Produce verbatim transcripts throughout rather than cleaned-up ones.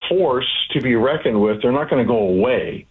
force to be reckoned with. They're not going to go away.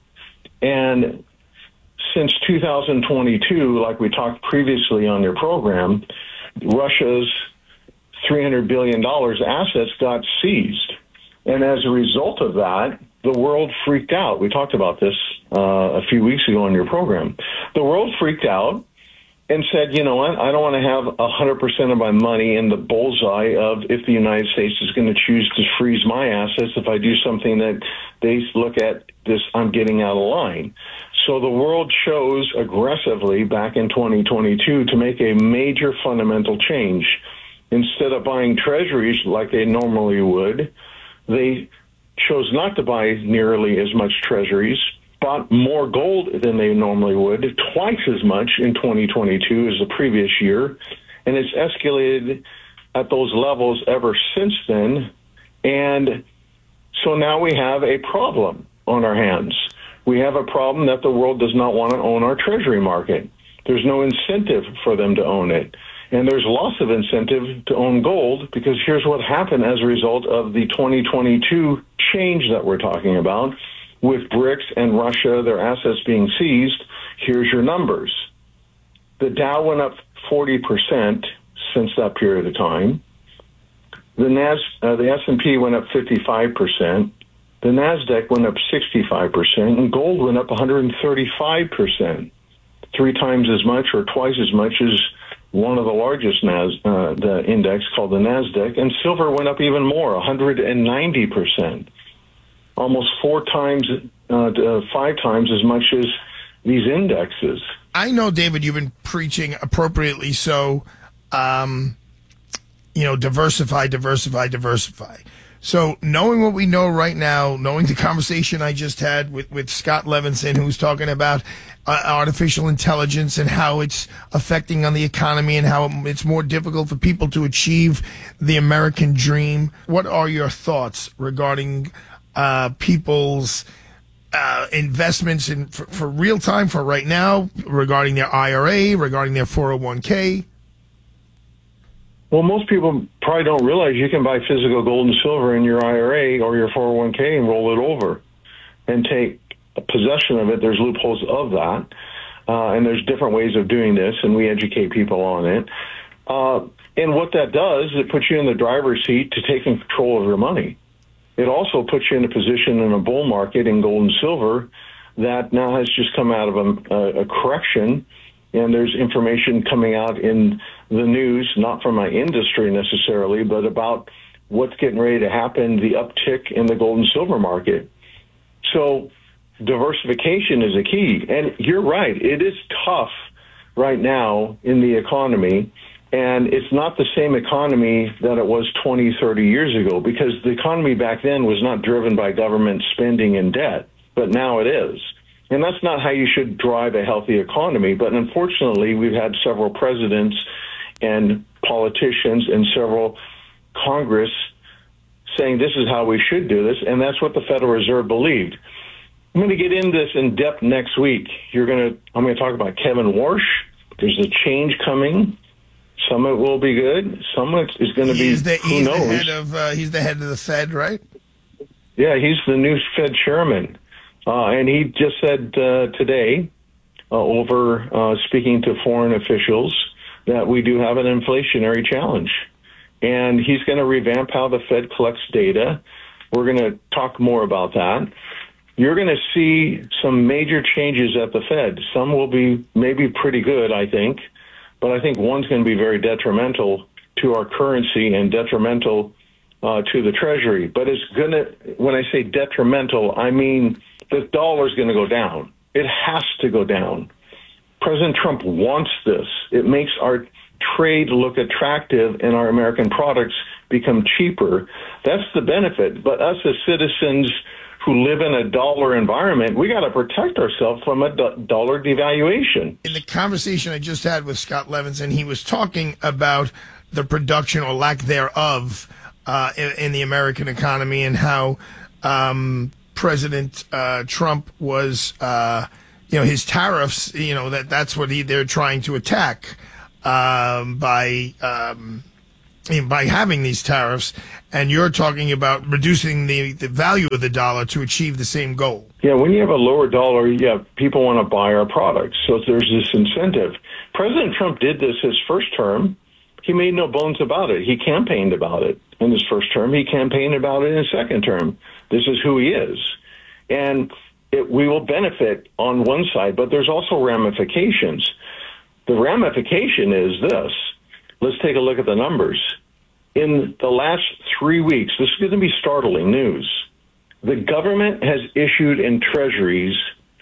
And since two thousand twenty-two, like we talked previously on your program, Russia's three hundred billion dollars assets got seized. And as a result of that, the world freaked out. We talked about this uh, a few weeks ago on your program. The world freaked out and said, you know what, I don't want to have one hundred percent of my money in the bullseye of if the United States is going to choose to freeze my assets if I do something that they look at this, I'm getting out of line. So the world chose aggressively back in twenty twenty-two to make a major fundamental change. Instead of buying treasuries like they normally would, they chose not to buy nearly as much treasuries, bought more gold than they normally would, twice as much in twenty twenty-two as the previous year, and it's escalated at those levels ever since then. And so now we have a problem on our hands. We have a problem that the world does not want to own our treasury market. There's no incentive for them to own it. And there's lots of incentive to own gold, because here's what happened as a result of the twenty twenty-two change that we're talking about. With BRICS and Russia, their assets being seized, here's your numbers. The Dow went up forty percent since that period of time. The Nas, uh, the S and P went up fifty-five percent. The NASDAQ went up sixty-five percent, and gold went up one hundred thirty-five percent, three times as much or twice as much as one of the largest Nas, uh, the index called the NASDAQ, and silver went up even more, one hundred ninety percent, almost four times, uh, five times as much as these indexes. I know, David, you've been preaching appropriately so, um, you know, diversify, diversify, diversify. So knowing what we know right now, knowing the conversation I just had with, with Scott Levinson, who's talking about uh, artificial intelligence and how it's affecting on the economy and how it's more difficult for people to achieve the American dream, what are your thoughts regarding uh, people's uh, investments in for, for real time, for right now, regarding their I R A, regarding their four oh one k? Well, most people probably don't realize you can buy physical gold and silver in your I R A or your four oh one k and roll it over and take possession of it. There's loopholes of that, uh, and there's different ways of doing this, and we educate people on it. Uh, and what that does, it puts you in the driver's seat to taking control of your money. It also puts you in a position in a bull market in gold and silver that now has just come out of a, a correction, and there's information coming out in the news, not from my industry necessarily, but about what's getting ready to happen, the uptick in the gold and silver market. So diversification is a key. And you're right, it is tough right now in the economy, and it's not the same economy that it was twenty, thirty years ago, because the economy back then was not driven by government spending and debt, but now it is. And that's not how you should drive a healthy economy. But unfortunately, we've had several presidents and politicians and several Congress saying this is how we should do this, and that's what the Federal Reserve believed. I'm going to get into this in depth next week. You're going to, I'm going to talk about Kevin Warsh. There's a change coming. Some of it will be good. Some of it is going to be, the, who he's knows? The head of, uh, he's the head of the Fed, right? Yeah, he's the new Fed chairman. Uh, and he just said uh, today, uh, over uh, speaking to foreign officials, that we do have an inflationary challenge. And he's going to revamp how the Fed collects data. We're going to talk more about that. You're going to see some major changes at the Fed. Some will be maybe pretty good, I think. But I think one's going to be very detrimental to our currency and detrimental uh, to the Treasury. But it's going to, when I say detrimental, I mean the dollar's going to go down. It has to go down. President Trump wants this. It makes our trade look attractive and our American products become cheaper. That's the benefit. But us as citizens who live in a dollar environment, we got to protect ourselves from a do- dollar devaluation. In the conversation I just had with Scott Levinson, he was talking about the production or lack thereof uh, in, in the American economy and how um, President uh, Trump was, uh, you know, his tariffs, you know, that that's what he, they're trying to attack um, by um, by having these tariffs, and you're talking about reducing the, the value of the dollar to achieve the same goal. Yeah, when you have a lower dollar, yeah, people want to buy our products. So there's this incentive. President Trump did this his first term. He made no bones about it. He campaigned about it in his first term. He campaigned about it in his second term. This is who he is. And it, we will benefit on one side, but there's also ramifications. The ramification is this. Let's take a look at the numbers. In the last three weeks, this is going to be startling news. The government has issued in treasuries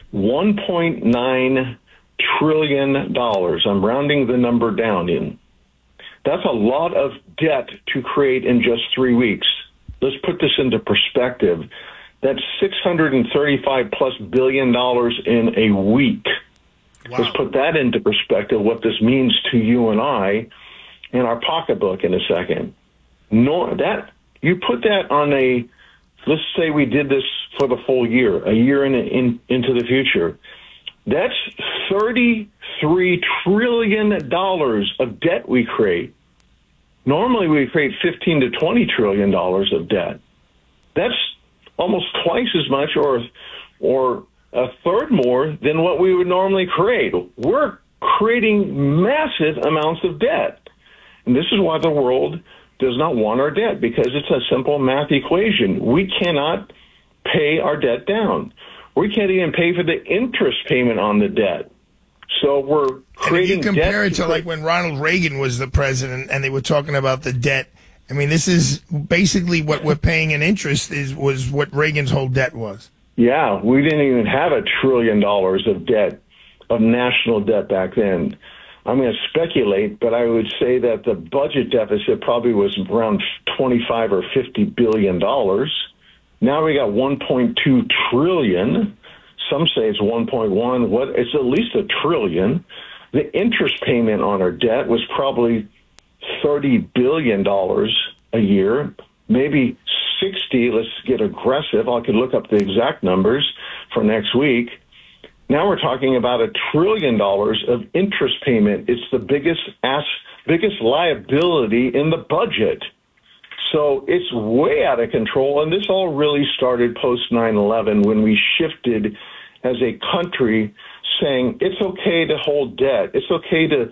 one point nine trillion dollars. I'm rounding the number down in. That's a lot of debt to create in just three weeks. Let's put this into perspective. That's six hundred thirty-five plus billion dollars in a week. Wow. Let's put that into perspective, what this means to you and I in our pocketbook in a second. No, that you put that on a, let's say we did this for the full year, a year in, in into the future. That's thirty-three trillion dollars of debt we create. Normally we create fifteen to twenty trillion dollars of debt. That's almost twice as much or or a third more than what we would normally create. We're creating massive amounts of debt. And this is why the world does not want our debt, because it's a simple math equation. We cannot pay our debt down. We can't even pay for the interest payment on the debt. So we're creating debt. And if you compare it to, to like when Ronald Reagan was the president and they were talking about the debt, I mean, this is basically what we're paying in interest is was what Reagan's whole debt was. Yeah, we didn't even have a trillion dollars of debt, of national debt back then. I'm going to speculate, but I would say that the budget deficit probably was around twenty-five or fifty billion dollars. Now we got one point two trillion. Some say it's one point one. What? It's at least a trillion. The interest payment on our debt was probably thirty billion dollars a year, maybe sixty. Let's get aggressive. I could look up the exact numbers for next week. Now we're talking about a trillion dollars of interest payment. It's the biggest ass, biggest liability in the budget. So it's way out of control. And this all really started post nine eleven when we shifted as a country saying it's okay to hold debt. It's okay to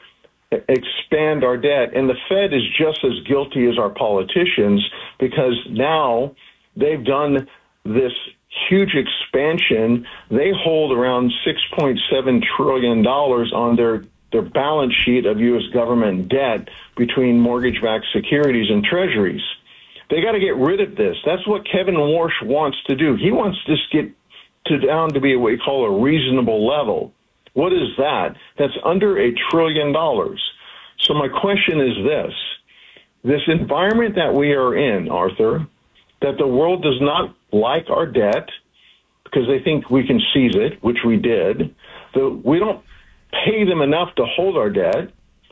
expand our debt. And the Fed is just as guilty as our politicians, because now they've done this huge expansion. They hold around six point seven trillion dollars on their, their balance sheet of U S government debt between mortgage-backed securities and treasuries. They got to get rid of this. That's what Kevin Warsh wants to do. He wants this to get to down to be what we call a reasonable level. What is that? That's under a trillion dollars. So my question is this. This environment that we are in, Arthur, that the world does not like our debt because they think we can seize it, which we did. The, we don't pay them enough to hold our debt.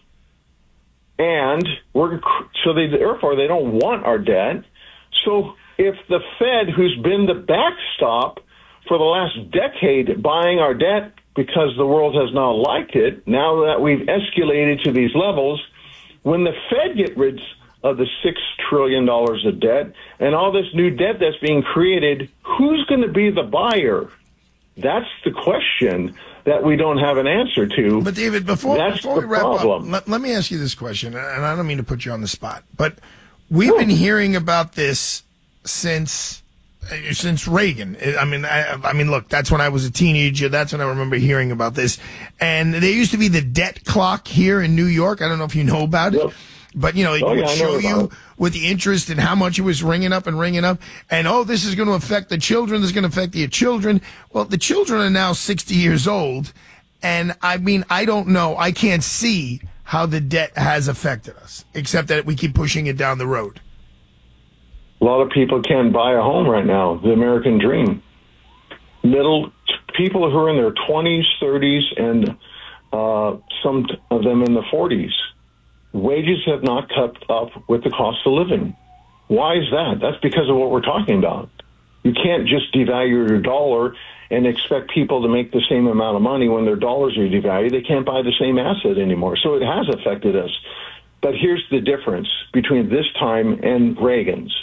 And we're so they therefore they don't want our debt. So if the Fed, who's been the backstop for the last decade buying our debt because the world has not liked it, now that we've escalated to these levels, when the Fed get rid of the six trillion dollars of debt and all this new debt that's being created, who's going to be the buyer? That's the question that we don't have an answer to. But David, before, That's before we the wrap problem. up, let, let me ask you this question, and I don't mean to put you on the spot, but we've been hearing about this since since Reagan. I mean, I, I mean, look, that's when I was a teenager. That's when I remember hearing about this. And there used to be the debt clock here in New York. I don't know if you know about it. Yep. But, you know, it oh, would yeah, show you it. with the interest and how much it was ringing up and ringing up. And, oh, this is going to affect the children. This is going to affect your children. Well, the children are now sixty years old. And, I mean, I don't know. I can't see how the debt has affected us, except that we keep pushing it down the road. A lot of people can't buy a home right now, the American dream. Middle people who are in their twenties, thirties, and uh, some of them in the forties. Wages have not kept up with the cost of living. Why is that? That's because of what we're talking about. You can't just devalue your dollar and expect people to make the same amount of money when their dollars are devalued. They can't buy the same asset anymore. So it has affected us. But here's the difference between this time and Reagan's.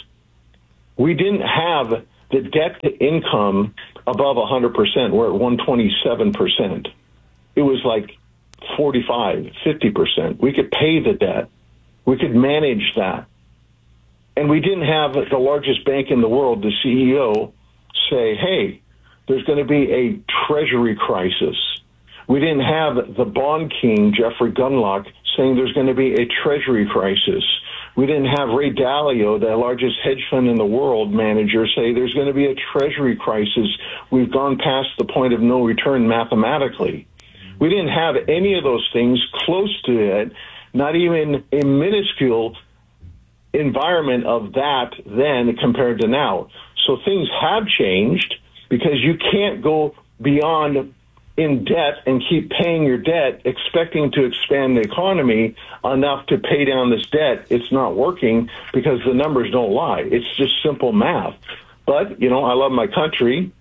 We didn't have the debt to income above one hundred percent. We're at one hundred twenty-seven percent. It was like forty-five, fifty percent. We could pay the debt. We could manage that. And we didn't have the largest bank in the world, the C E O, say, hey, there's going to be a treasury crisis. We didn't have the bond king, Jeffrey Gundlach, saying there's going to be a treasury crisis. We didn't have Ray Dalio, the largest hedge fund in the world manager, say there's going to be a treasury crisis. We've gone past the point of no return mathematically. We didn't have any of those things close to it, not even a minuscule environment of that then compared to now. So things have changed because you can't go beyond in debt and keep paying your debt, expecting to expand the economy enough to pay down this debt. It's not working because the numbers don't lie. It's just simple math. But, you know, I love my country.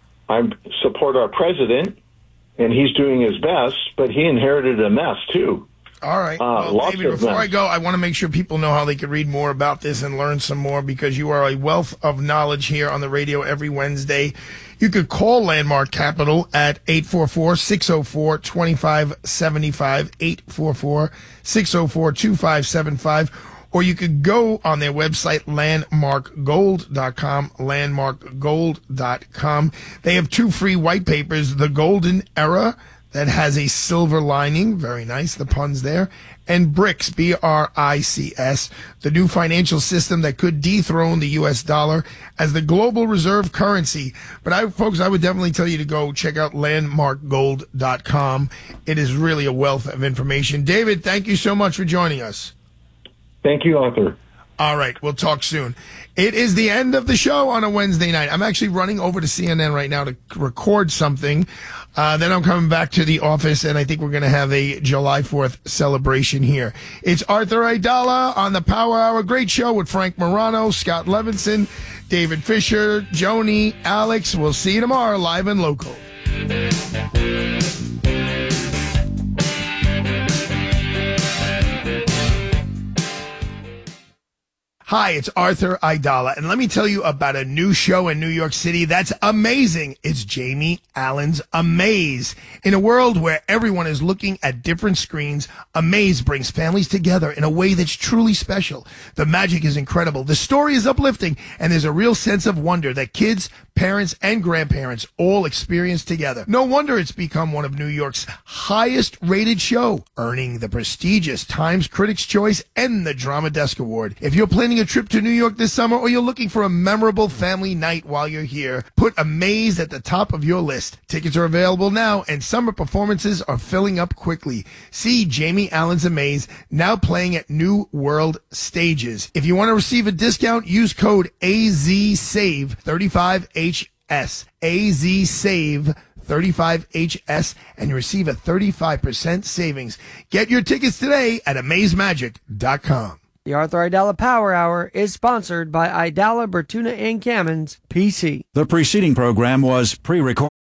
I support our president, and he's doing his best, but he inherited a mess, too. All right. Uh, well, David, before I go, I want to make sure people know how they can read more about this and learn some more because you are a wealth of knowledge here on the radio every Wednesday. You could call Landmark Capital at eight four four, six zero four, two five seven five, eight four four, six zero four, two five seven five, or you could go on their website, landmark gold dot com, landmark gold dot com. They have two free white papers, The Golden Era, that has a silver lining. Very nice, the puns there. And BRICS, B R I C S, the new financial system that could dethrone the U S dollar as the global reserve currency. But I, folks, I would definitely tell you to go check out landmark gold dot com. It is really a wealth of information. David, thank you so much for joining us. Thank you, Arthur. All right, we'll talk soon. It is the end of the show on a Wednesday night. I'm actually running over to C N N right now to record something. Uh, then I'm coming back to the office, and I think we're going to have a July fourth celebration here. It's Arthur Aidala on the Power Hour. Great show with Frank Morano, Scott Levinson, David Fisher, Joni, Alex. We'll see you tomorrow, live and local. Hi, it's Arthur Aidala, and let me tell you about a new show in New York City that's amazing. It's Jamie Allen's Amaze. In a world where everyone is looking at different screens, Amaze brings families together in a way that's truly special. The magic is incredible, the story is uplifting, and there's a real sense of wonder that kids, parents, and grandparents all experience together. No wonder it's become one of New York's highest-rated show, earning the prestigious Times Critics' Choice and the Drama Desk Award. If you're planning a trip to New York this summer or you're looking for a memorable family night while you're here, put Amaze at the top of your list. Tickets are available now, and summer performances are filling up quickly. See Jamie Allen's Amaze, now playing at New World Stages. If you want to receive a discount, use code A Z save thirty-five H S. A Z save thirty-five H S, and you receive a thirty-five percent savings. Get your tickets today at amaze magic dot com. The Arthur Aidala Power Hour is sponsored by Aidala, Bertuna, and Kamens, P C. The preceding program was pre-recorded.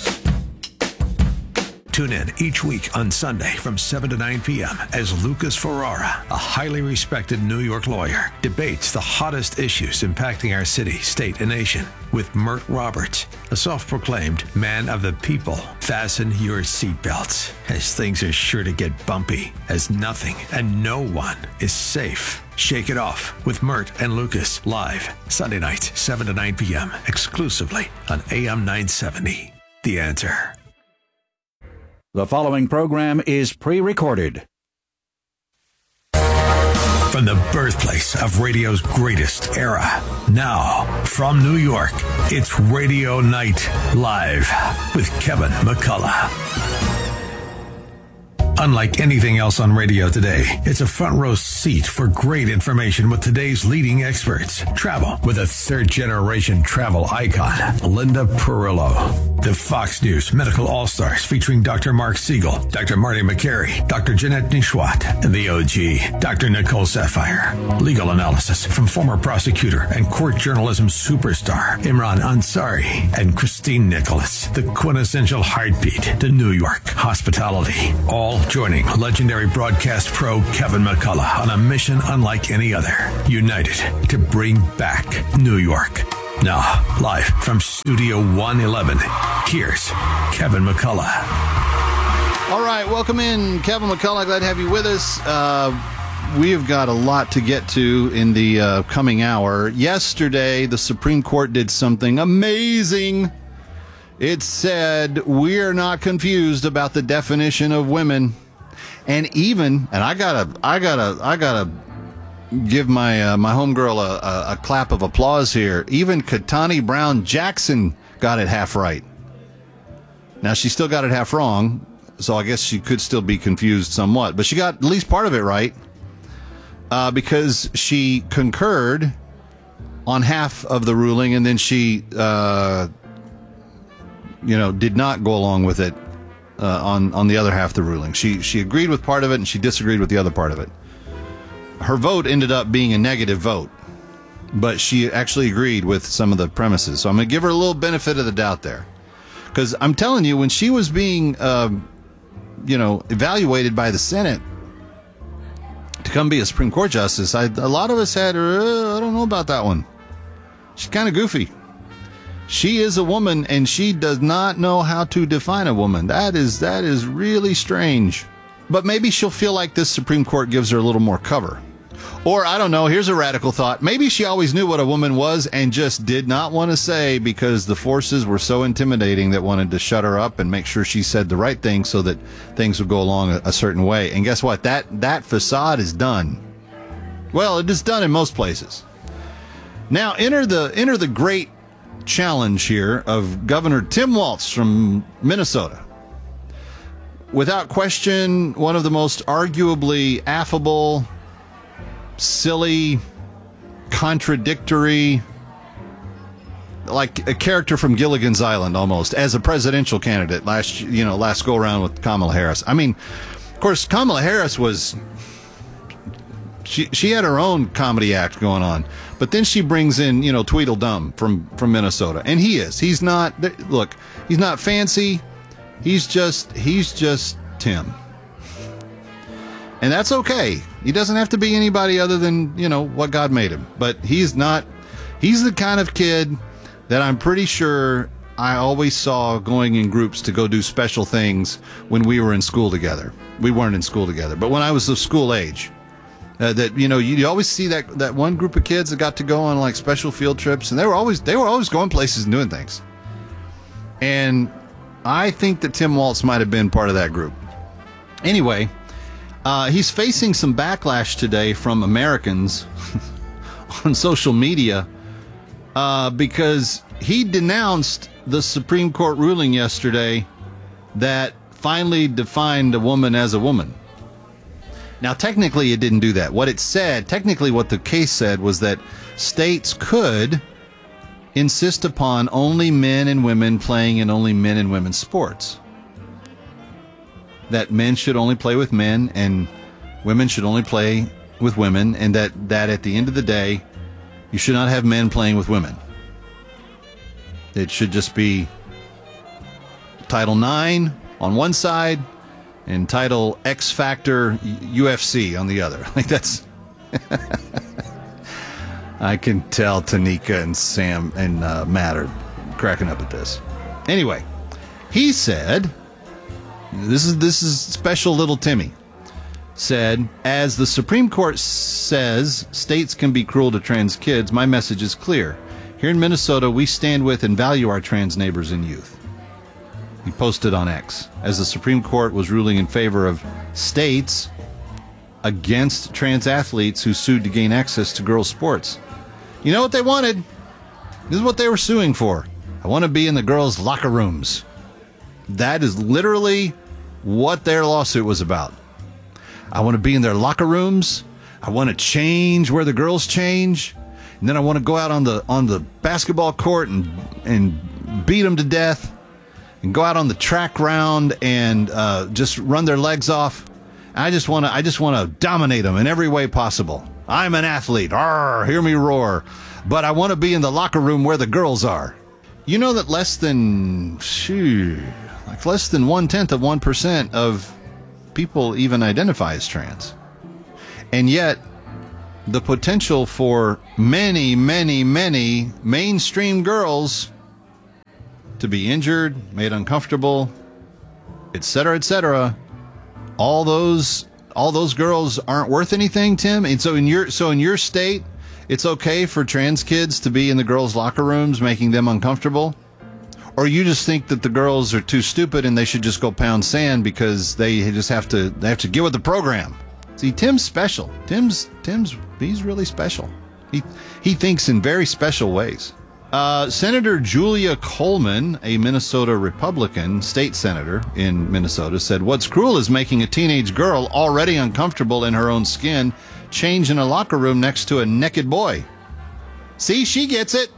Tune in each week on Sunday from seven to nine p.m. as Lucas Ferrara, a highly respected New York lawyer, debates the hottest issues impacting our city, state, and nation with Mert Roberts, a self-proclaimed man of the people. Fasten your seatbelts, as things are sure to get bumpy, as nothing and no one is safe. Shake It Off with Mert and Lucas, live Sunday nights, seven to nine p.m., exclusively on A M nine seventy. The Answer. The following program is pre-recorded. From the birthplace of radio's greatest era, now from New York, it's Radio Night Live with Kevin McCullough. Unlike anything else on radio today, it's a front row seat for great information with today's leading experts. Travel with a third generation travel icon, Linda Perillo. The Fox News Medical All-Stars featuring Doctor Mark Siegel, Doctor Marty McCary, Doctor Jeanette Nishwat, and the O G, Doctor Nicole Sapphire. Legal analysis from former prosecutor and court journalism superstar Imran Ansari and Christine Nicholas. The quintessential heartbeat to New York hospitality. All joining legendary broadcast pro Kevin McCullough on a mission unlike any other. United to bring back New York. Now, live from Studio one eleven, here's Kevin McCullough. All right, welcome in, Kevin McCullough. Glad to have you with us. Uh, we have got a lot to get to in the uh, coming hour. Yesterday, the Supreme Court did something amazing. It said, we're not confused about the definition of women. And even, and I gotta, I gotta, I gotta, give my uh, my homegirl a, a, a clap of applause here. Even Ketanji Brown Jackson got it half right. Now, she still got it half wrong, so I guess she could still be confused somewhat. But she got at least part of it right uh, because she concurred on half of the ruling, and then she, uh, you know, did not go along with it uh, on, on the other half of the ruling. She, she agreed with part of it, and she disagreed with the other part of it. Her vote ended up being a negative vote, but she actually agreed with some of the premises. So I'm going to give her a little benefit of the doubt there. Because I'm telling you, when she was being, uh, you know, evaluated by the Senate to come be a Supreme Court justice, I, a lot of us had, uh, I don't know about that one. She's kind of goofy. She is a woman, and she does not know how to define a woman. That is, that is really strange. But maybe she'll feel like this Supreme Court gives her a little more cover. Or, I don't know, here's a radical thought. Maybe she always knew what a woman was and just did not want to say because the forces were so intimidating that wanted to shut her up and make sure she said the right thing so that things would go along a, a certain way. And guess what? That, that facade is done. Well, it is done in most places. Now, enter the, enter the great challenge here of Governor Tim Walz from Minnesota. Without question, one of the most arguably affable, silly, contradictory, like a character from Gilligan's Island almost, as a presidential candidate last, you know, last go around with Kamala Harris. I mean, of course, Kamala Harris was, she she had her own comedy act going on, but then she brings in, you know, Tweedledum from, from Minnesota, and he is, he's not, look, he's not fancy. He's just, he's just Tim. And that's okay. He doesn't have to be anybody other than, you know, what God made him. But he's not, he's the kind of kid that I'm pretty sure I always saw going in groups to go do special things when we were in school together. We weren't in school together, but when I was of school age. Uh, that, you know, you, you always see that, that one group of kids that got to go on like special field trips, and they were always, they were always going places and doing things. And I think that Tim Walz might have been part of that group. Anyway, uh, he's facing some backlash today from Americans on social media uh, because he denounced the Supreme Court ruling yesterday that finally defined a woman as a woman. Now, technically, it didn't do that. What it said, technically what the case said was that states could insist upon only men and women playing in only men and women's sports. That men should only play with men and women should only play with women, and that, that at the end of the day, you should not have men playing with women. It should just be Title nine on one side and Title X Factor U F C on the other. Like that's... I can tell Tanika and Sam and uh, Matt are cracking up at this. Anyway, he said, this is this is special little Timmy, said, as the Supreme Court says states can be cruel to trans kids, my message is clear. Here in Minnesota, we stand with and value our trans neighbors and youth. He posted on X, as the Supreme Court was ruling in favor of states against trans athletes who sued to gain access to girls' sports. You know what they wanted? This is what they were suing for. I want to be in the girls' locker rooms. That is literally what their lawsuit was about. I want to be in their locker rooms. I want to change where the girls change. And then I want to go out on the on the basketball court and and beat them to death. and go out on the track round and uh, just run their legs off. I just want to I just want to dominate them in every way possible. I'm an athlete. Arr, hear me roar. But I want to be in the locker room where the girls are. You know that less than, shoo, like less than one-tenth of one percent of people even identify as trans. And yet, the potential for many, many, many mainstream girls to be injured, made uncomfortable, et cetera, et cetera, all those all those girls aren't worth anything, Tim. And so in your so in your state, it's okay for trans kids to be in the girls' locker rooms, making them uncomfortable? Or you just think that the girls are too stupid and they should just go pound sand because they just have to they have to get with the program? See, Tim's special. Tim's Tim's he's really special. He he thinks in very special ways. Uh, Senator Julia Coleman, a Minnesota Republican state senator in Minnesota, said, "What's cruel is making a teenage girl already uncomfortable in her own skin change in a locker room next to a naked boy." See, she gets it.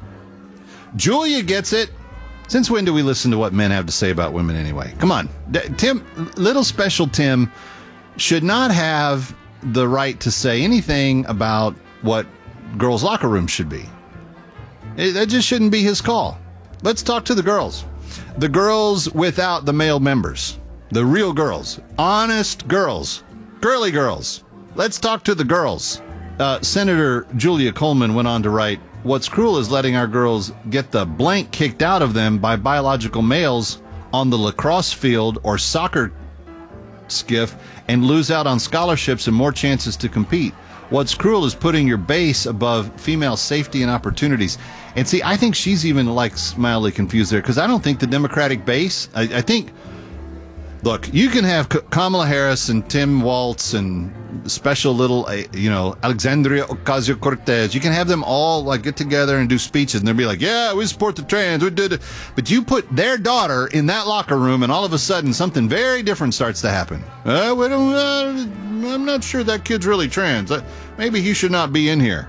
Julia gets it. Since when do we listen to what men have to say about women anyway? Come on. Tim, little special Tim should not have the right to say anything about what girls' locker rooms should be. It, that just shouldn't be his call. Let's talk to the girls. The girls without the male members. The real girls. Honest girls. Girly girls. Let's talk to the girls. Uh, Senator Julia Coleman went on to write, "What's cruel is letting our girls get the blank kicked out of them by biological males on the lacrosse field or soccer skiff and lose out on scholarships and more chances to compete. What's cruel is putting your base above female safety and opportunities." And see, I think she's even like mildly confused there, because I don't think the Democratic base, I, I think, look, you can have Kamala Harris and Tim Walz and special little, uh, you know, Alexandria Ocasio-Cortez. You can have them all like get together and do speeches, and they'll be like, "Yeah, we support the trans, we did it." But you put their daughter in that locker room, and all of a sudden something very different starts to happen. Uh, we don't, uh, I'm not sure that kid's really trans. Uh, maybe he should not be in here.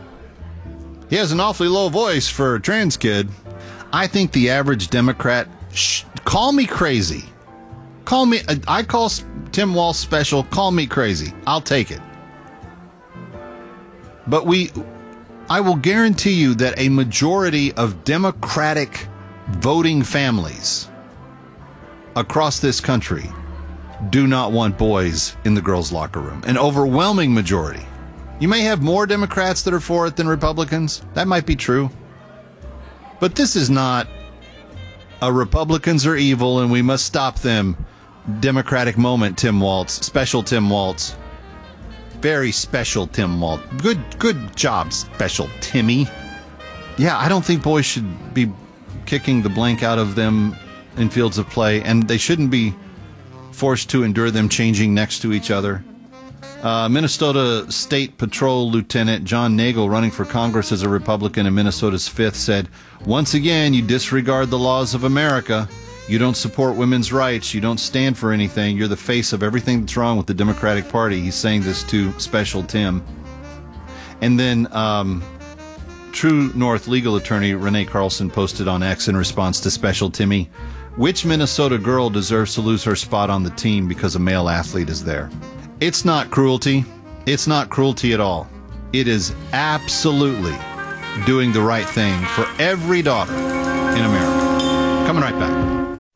He has an awfully low voice for a trans kid. I think the average Democrat, sh- call me crazy. Call me, I call Tim Walz special, call me crazy. I'll take it. But we, I will guarantee you that a majority of Democratic voting families across this country do not want boys in the girls' locker room. An overwhelming majority. You may have more Democrats that are for it than Republicans. That might be true. But this is not a Republicans are evil and we must stop them Democratic moment, Tim Walz. Special Tim Walz. Very special Tim Walz. Good good job, special Timmy. Yeah, I don't think boys should be kicking the blank out of them in fields of play, and they shouldn't be forced to endure them changing next to each other. Uh, Minnesota State Patrol Lieutenant John Nagel, running for Congress as a Republican in Minnesota's fifth, said, "Once again, you disregard the laws of America. You don't support women's rights. You don't stand for anything. You're the face of everything that's wrong with the Democratic Party." He's saying this to Special Tim. And then um, True North legal attorney Renee Carlson posted on X in response to Special Timmy, "Which Minnesota girl deserves to lose her spot on the team because a male athlete is there?" It's not cruelty. It's not cruelty at all. It is absolutely doing the right thing for every daughter in America. Coming right back.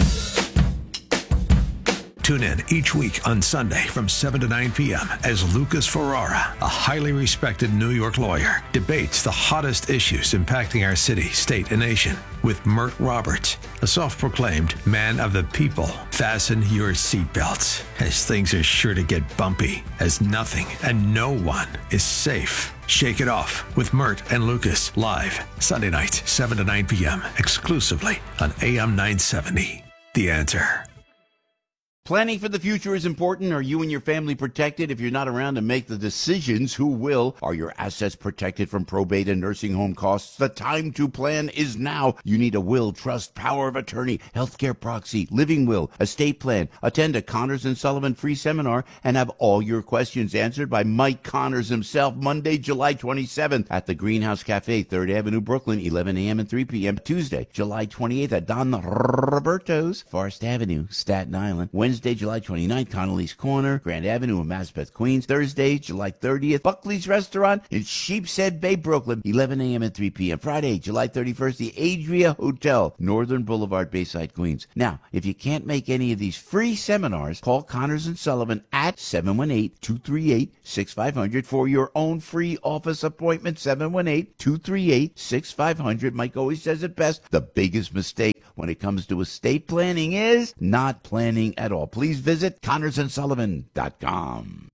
Tune in each week on Sunday from seven to nine p.m. as Lucas Ferrara, a highly respected New York lawyer, debates the hottest issues impacting our city, state, and nation with Mert Roberts, a self-proclaimed man of the people. Fasten your seatbelts, as things are sure to get bumpy, as nothing and no one is safe. Shake It Off with Mert and Lucas, live Sunday nights, seven to nine p.m., exclusively on A M nine seventy. The Answer. Planning for the future is important. Are you and your family protected? If you're not around to make the decisions, who will? Are your assets protected from probate and nursing home costs? The time to plan is now. You need a will, trust, power of attorney, healthcare proxy, living will, estate plan. Attend a Connors and Sullivan free seminar and have all your questions answered by Mike Connors himself, Monday, July twenty-seventh at the Greenhouse Cafe, third Avenue, Brooklyn, eleven a.m. and three p.m. Tuesday, July twenty-eighth at Don Roberto's, Forest Avenue, Staten Island. Wednesday, July twenty-ninth, Connolly's Corner, Grand Avenue in Maspeth, Queens. Thursday, July thirtieth, Buckley's Restaurant in Sheepshead Bay, Brooklyn, eleven a.m. and three p.m. Friday, July thirty-first, the Adria Hotel, Northern Boulevard, Bayside, Queens. Now, if you can't make any of these free seminars, call Connors and Sullivan at seven one eight, two three eight, six five zero zero for your own free office appointment. seven one eight, two three eight, six five zero zero. Mike always says it best. The biggest mistake when it comes to estate planning is not planning at all. Please visit connors and sullivan dot com.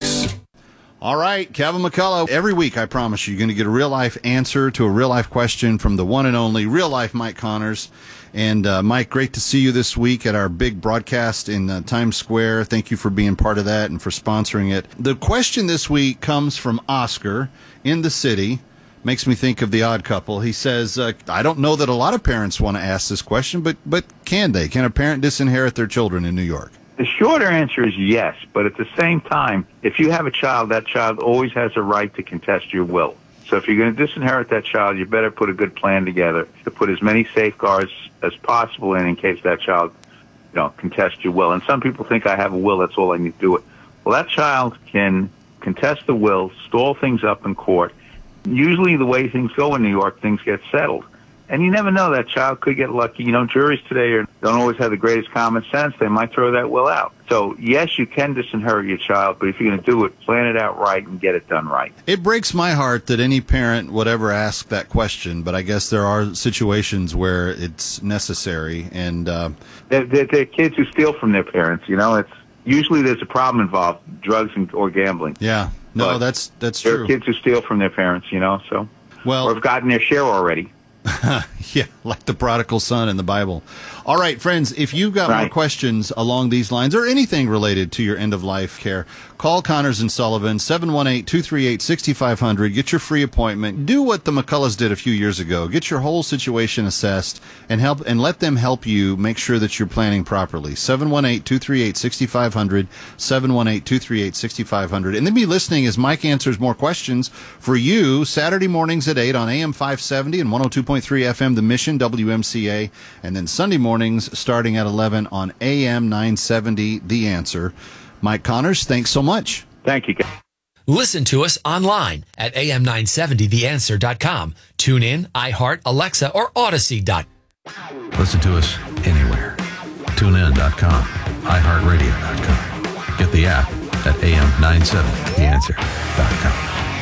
All right, Kevin McCullough. Every week, I promise you, you're going to get a real-life answer to a real-life question from the one and only real-life Mike Connors. And, uh, Mike, great to see you this week at our big broadcast in uh, Times Square. Thank you for being part of that and for sponsoring it. The question this week comes from Oscar in the city. Makes me think of The Odd Couple. He says, uh, I don't know that a lot of parents want to ask this question, but, but can they? Can a parent disinherit their children in New York? The shorter answer is yes, but at the same time, if you have a child, that child always has a right to contest your will. So if you're going to disinherit that child, you better put a good plan together to put as many safeguards as possible in in case that child, you know, contests your will. And some people think I have a will, that's all I need to do it. Well, that child can contest the will, stall things up in court. Usually the way things go in New York, things get settled. And you never know, that child could get lucky. You know, juries today are, don't always have the greatest common sense. They might throw that will out. So, yes, you can disinherit your child, but if you're going to do it, plan it out right and get it done right. It breaks my heart that any parent would ever ask that question, but I guess there are situations where it's necessary. And uh, they're, they're, they're kids who steal from their parents. You know, it's usually there's a problem involved, drugs and, or gambling. Yeah, no, but that's that's there true. There are kids who steal from their parents, you know, so well, or have gotten their share already. Yeah, like the prodigal son in the Bible. All right, friends, if you've got right. more questions along these lines or anything related to your end-of-life care, call Connors and Sullivan, seven one eight, two three eight, six five zero zero. Get your free appointment. Do what the McCulloughs did a few years ago. Get your whole situation assessed and help and let them help you make sure that you're planning properly. seven one eight, two three eight, six five zero zero, seven one eight, two three eight, six five zero zero. And then be listening as Mike answers more questions for you Saturday mornings at eight on A M five seventy and one oh two point three F M, The Mission, W M C A, and then Sunday mornings starting at eleven on A M nine seventy, The Answer. Mike Connors, thanks so much. Thank you. Listen to us online at A M nine seventy the answer dot com. Tune in, iHeart, Alexa, or Odyssey dot com. Listen to us anywhere. tune in dot com, i heart radio dot com. Get the app at A M nine seventy the answer dot com.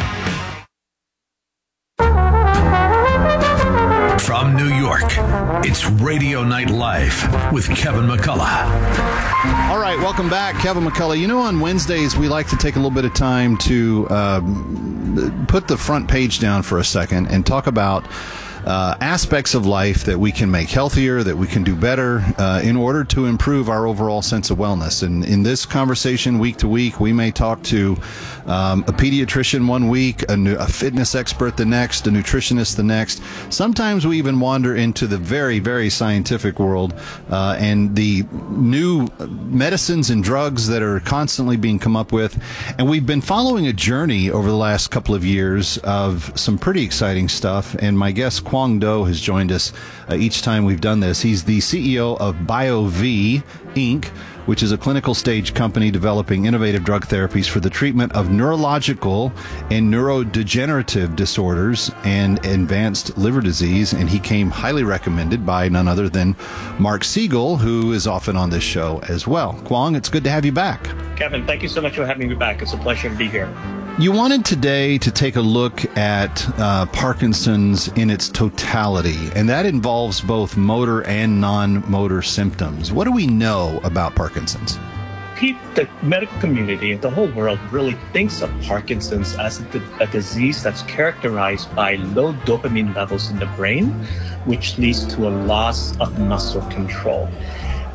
From New York, it's Radio Night Live with Kevin McCullough. All right, welcome back, Kevin McCullough. You know, on Wednesdays, we like to take a little bit of time to um, put the front page down for a second and talk about Uh, aspects of life that we can make healthier, that we can do better uh, in order to improve our overall sense of wellness. And in this conversation, week to week, we may talk to um, a pediatrician one week, a, new, a fitness expert the next, a nutritionist the next. Sometimes we even wander into the very, very scientific world uh, and the new medicines and drugs that are constantly being come up with. And we've been following a journey over the last couple of years of some pretty exciting stuff. And my guest, Quang Do, has joined us uh, each time we've done this. He's the C E O of BioV, Incorporated, which is a clinical stage company developing innovative drug therapies for the treatment of neurological and neurodegenerative disorders and advanced liver disease. And he came highly recommended by none other than Mark Siegel, who is often on this show as well. Quang, it's good to have you back. Kevin, thank you so much for having me back. It's a pleasure to be here. You wanted today to take a look at uh, Parkinson's in its totality, and that involves both motor and non-motor symptoms. What do we know about Parkinson's? The medical community, the whole world, really thinks of Parkinson's as a, a disease that's characterized by low dopamine levels in the brain, which leads to a loss of muscle control.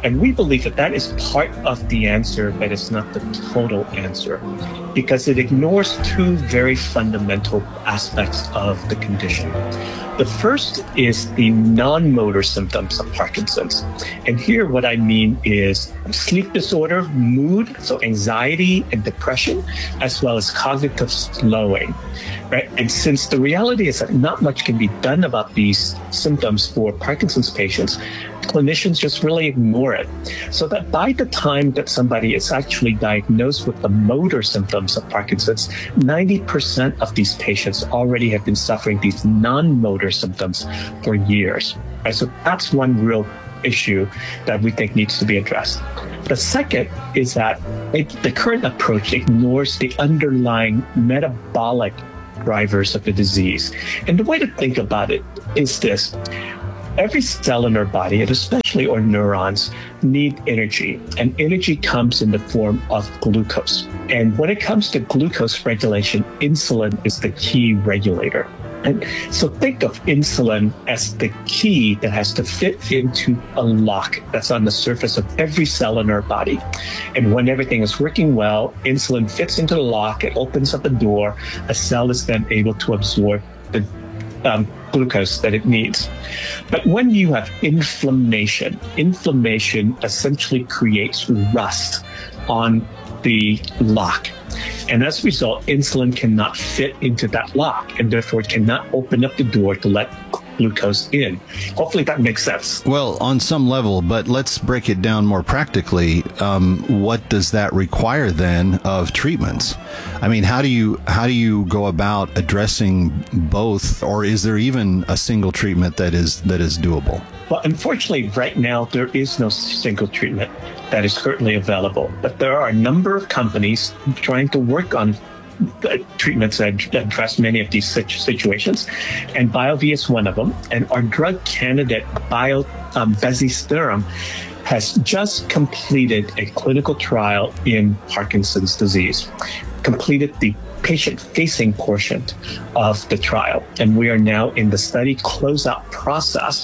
And we believe that that is part of the answer, but it's not the total answer, because it ignores two very fundamental aspects of the condition. The first is the non-motor symptoms of Parkinson's. And here what I mean is sleep disorder, mood, so anxiety and depression, as well as cognitive slowing, right? And since the reality is that not much can be done about these symptoms for Parkinson's patients, clinicians just really ignore it. So that by the time that somebody is actually diagnosed with the motor symptoms of Parkinson's, ninety percent of these patients already have been suffering these non-motor symptoms for years. Right? So that's one real issue that we think needs to be addressed. The second is that it, the current approach ignores the underlying metabolic drivers of the disease. And the way to think about it is this. Every cell in our body, and especially our neurons, need energy, and energy comes in the form of glucose. And when it comes to glucose regulation, insulin is the key regulator. And so think of insulin as the key that has to fit into a lock that's on the surface of every cell in our body. And when everything is working well, insulin fits into the lock, it opens up the door, a cell is then able to absorb the um, glucose that it needs. But when you have inflammation, inflammation essentially creates rust on the lock. And as a result, insulin cannot fit into that lock, and therefore it cannot open up the door to let glucose in. Hopefully that makes sense. Well, on some level, but let's break it down more practically. Um, what does that require then of treatments? I mean, how do you how do you go about addressing both, or is there even a single treatment that is that is doable? Well, unfortunately, right now, there is no single treatment that is currently available. But there are a number of companies trying to work on treatments that address many of these situations. And BioVie is one of them. And our drug candidate, Bio, um, bezisterim, has just completed a clinical trial in Parkinson's disease, completed the patient-facing portion of the trial. And we are now in the study closeout process,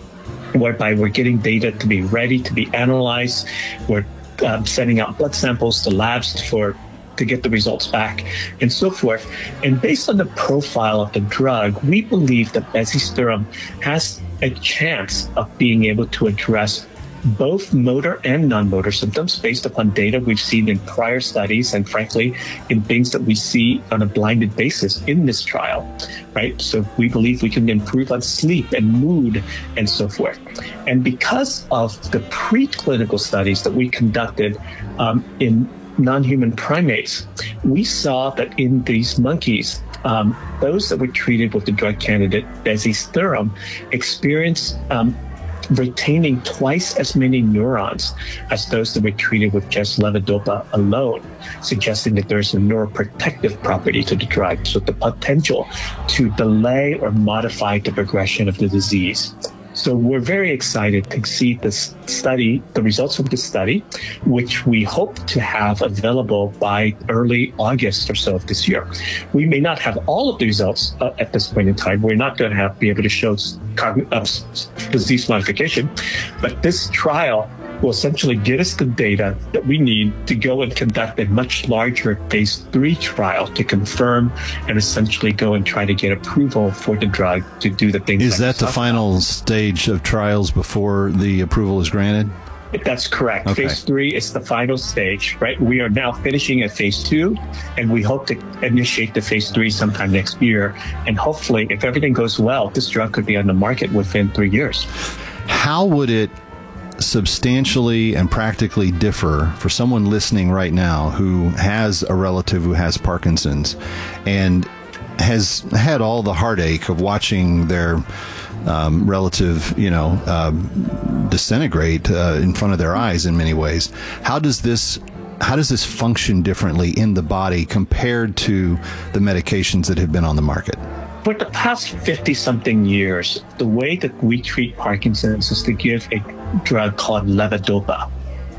whereby we're getting data to be ready to be analyzed. We're um, sending out blood samples to labs for to get the results back and so forth. And based on the profile of the drug, we believe that bezisterim has a chance of being able to address both motor and non-motor symptoms based upon data we've seen in prior studies and, frankly, in things that we see on a blinded basis in this trial, right? So we believe we can improve on sleep and mood and so forth. And because of the preclinical studies that we conducted um, in non-human primates, we saw that in these monkeys, um, those that were treated with the drug candidate bezisterim experienced um, retaining twice as many neurons as those that were treated with just levodopa alone, suggesting that there's a neuroprotective property to the drug, so the potential to delay or modify the progression of the disease. So we're very excited to see this study, the results of this study, which we hope to have available by early August or so of this year. We may not have all of the results uh, at this point in time. We're not going to have be able to show cogn- uh, disease modification, but this trial will essentially get us the data that we need to go and conduct a much larger phase three trial to confirm and essentially go and try to get approval for the drug to do the things. Is that the final stage of trials before the approval is granted? That's correct. Okay. Phase three is the final stage, right? We are now finishing at phase two, and we hope to initiate the phase three sometime next year. And hopefully, if everything goes well, this drug could be on the market within three years. How would it substantially and practically differ for someone listening right now who has a relative who has Parkinson's and has had all the heartache of watching their um, relative, you know, uh, disintegrate uh, in front of their eyes in many ways? How does this how does this function differently in the body compared to the medications that have been on the market? For the past fifty-something years, the way that we treat Parkinson's is to give a drug called levodopa, right?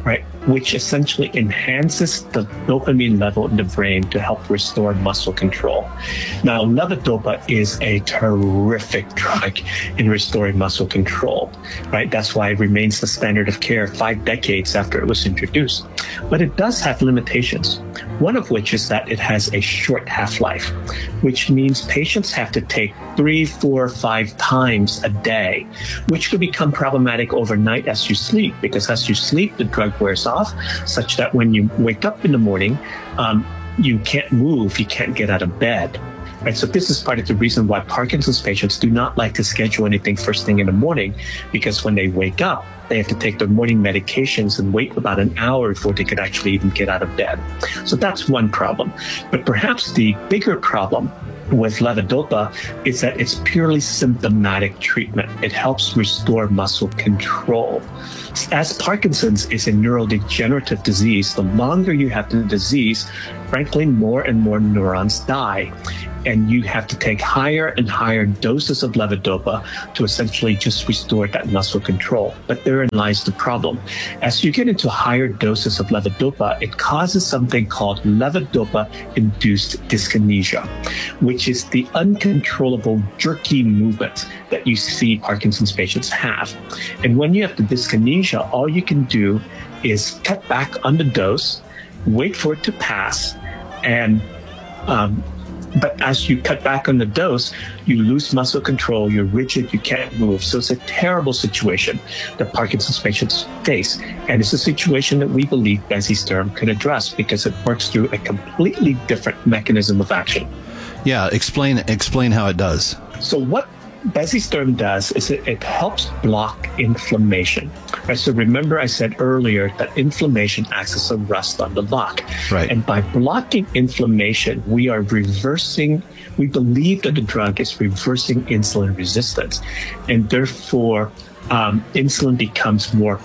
which essentially enhances the dopamine level in the brain to help restore muscle control. Now, levodopa is a terrific drug in restoring muscle control, right? That's why it remains the standard of care five decades after it was introduced. But it does have limitations, one of which is that it has a short half-life, which means patients have to take three, four, five times a day, which could become problematic overnight as you sleep, because as you sleep, the drug wears off, such that when you wake up in the morning, um, you can't move, you can't get out of bed. Right, so this is part of the reason why Parkinson's patients do not like to schedule anything first thing in the morning, because when they wake up, they have to take their morning medications and wait about an hour before they could actually even get out of bed. So that's one problem. But perhaps the bigger problem with levodopa is that it's purely symptomatic treatment. It helps restore muscle control. As Parkinson's is a neurodegenerative disease, the longer you have the disease, frankly, more and more neurons die. And you have to take higher and higher doses of levodopa to essentially just restore that muscle control. But therein lies the problem. As you get into higher doses of levodopa, it causes something called levodopa-induced dyskinesia, which is the uncontrollable jerky movement that you see Parkinson's patients have. And when you have the dyskinesia, all you can do is cut back on the dose, wait for it to pass, and um, But as you cut back on the dose, you lose muscle control, you're rigid, you can't move. So it's a terrible situation that Parkinson's patients face. And it's a situation that we believe bezisterim can address because it works through a completely different mechanism of action. Yeah, explain explain how it does. So what bezisterim does is it, it helps block inflammation. Right, so remember I said earlier that inflammation acts as a rust on the lock. Right. And by blocking inflammation, we are reversing, we believe that the drug is reversing insulin resistance. And therefore, um, insulin becomes more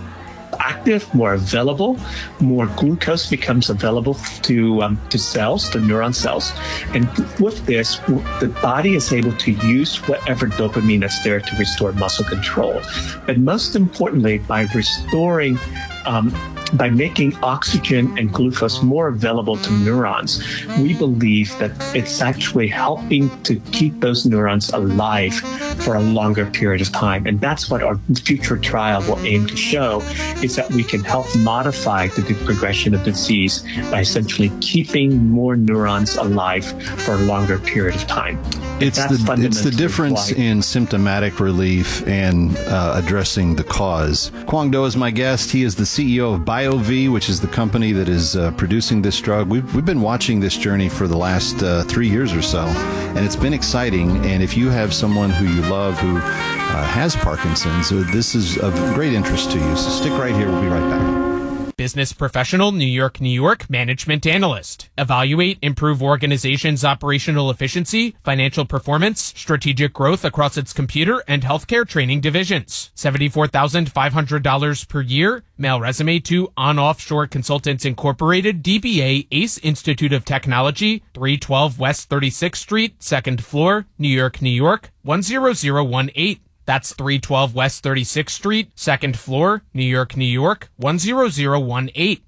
active, more available, more glucose becomes available to um, to cells, to neuron cells. And with this, the body is able to use whatever dopamine that's there to restore muscle control. But most importantly, by restoring, um, by making oxygen and glucose more available to neurons, we believe that it's actually helping to keep those neurons alive for a longer period of time. And that's what our future trial will aim to show, is that we can help modify the progression of the disease by essentially keeping more neurons alive for a longer period of time. It's the, it's the difference why. in symptomatic relief and uh, addressing the cause. Quang Do is my guest. He is the C E O of BioV, which is the company that is uh, producing this drug. We've, we've been watching this journey for the last uh, three years or so, and it's been exciting. And if you have someone who you love who uh, has Parkinson's, this is of great interest to you. So stick right here. We'll be right back. Business professional, New York, New York, management analyst. Evaluate, improve organization's operational efficiency, financial performance, strategic growth across its computer and healthcare training divisions. seventy-four thousand five hundred dollars per year. Mail resume to On Offshore Consultants Incorporated, D B A, Ace Institute of Technology, three twelve West thirty-sixth Street, second floor, New York, New York, one zero zero one eight. That's three twelve West thirty-sixth Street, second floor, New York, New York, one zero zero one eight.